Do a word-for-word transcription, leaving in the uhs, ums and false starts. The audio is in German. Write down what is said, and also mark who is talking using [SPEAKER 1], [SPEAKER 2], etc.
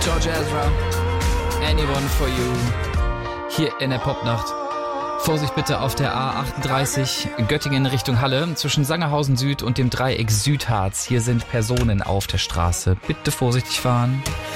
[SPEAKER 1] George Ezra, Anyone for You, hier in der Popnacht. Vorsicht bitte auf der A achtunddreißig, Göttingen Richtung Halle, zwischen Sangerhausen Süd und dem Dreieck Südharz. Hier sind Personen auf der Straße. Bitte vorsichtig fahren.